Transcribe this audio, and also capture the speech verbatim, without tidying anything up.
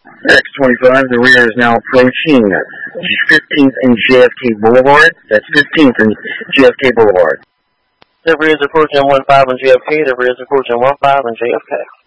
X twenty-five, the rear is now approaching fifteenth and J F K Boulevard. That's fifteenth and J F K Boulevard. The rear is approaching one five on J F K. The rear is approaching one five on J F K.